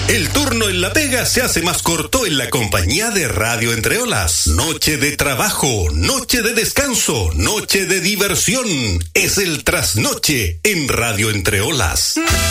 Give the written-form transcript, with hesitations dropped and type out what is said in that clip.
El turno en la pega se hace más corto en la compañía de Radio Entre Olas. Noche de trabajo, noche de descanso, noche de diversión. Es el trasnoche en Radio Entre Olas.